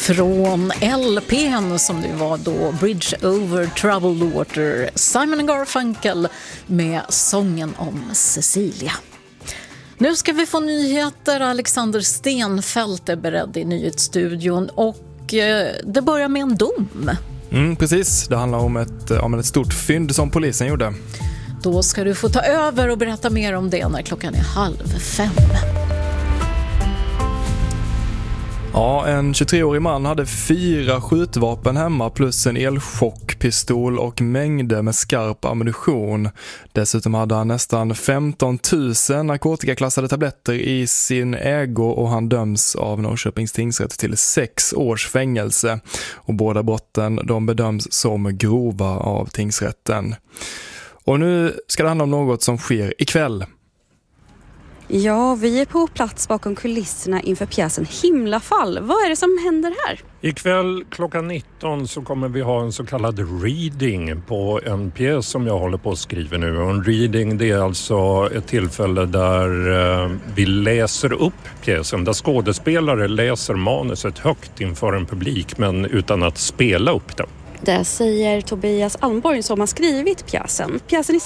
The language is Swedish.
Från LP:n som det var då, Bridge over Troubled Water, Simon & Garfunkel med sången om Cecilia. Nu ska vi få nyheter. Alexander Stenfeldt är beredd i nyhetsstudion och det börjar med en dom. Precis, det handlar om ett stort fynd som polisen gjorde. Då ska du få ta över och berätta mer om det när klockan är 4:30. Ja, en 23-årig man hade 4 skjutvapen hemma plus en elchockpistol och mängder med skarp ammunition. Dessutom hade han nästan 15 000 narkotikaklassade tabletter i sin ägo och han döms av Norrköpings tingsrätt till 6 års fängelse. Och båda brotten de bedöms som grova av tingsrätten. Och nu ska det handla om något som sker ikväll. Ja, vi är på plats bakom kulisserna inför pjäsen Himlafall. Vad är det som händer här? Ikväll klockan 19 så kommer vi ha en så kallad reading på en pjäs som jag håller på att skriva nu. Och en reading det är alltså ett tillfälle där vi läser upp pjäsen. Där skådespelare läser manuset högt inför en publik men utan att spela upp den. Det säger Tobias Almborg som har skrivit pjäsen. Pjäsen i